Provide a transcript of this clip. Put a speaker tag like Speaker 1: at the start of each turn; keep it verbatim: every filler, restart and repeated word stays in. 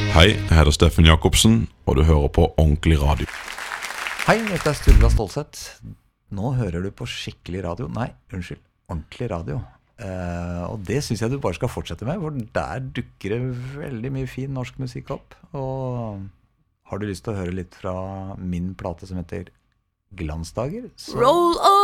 Speaker 1: Hei, jeg heter Steffen Jakobsen, og du hører på Ordentlig Radio.
Speaker 2: Hei, dette er Sturla Stålsett. Nå hører du på skikkelig radio. Nei, unnskyld, ordentlig radio. Eh, og det synes jeg du bare skal fortsette med, for der dukker det veldig mye fin norsk musikk opp. Og har du lyst til å høre litt fra min plate som heter Glansdager? Så...
Speaker 3: Roll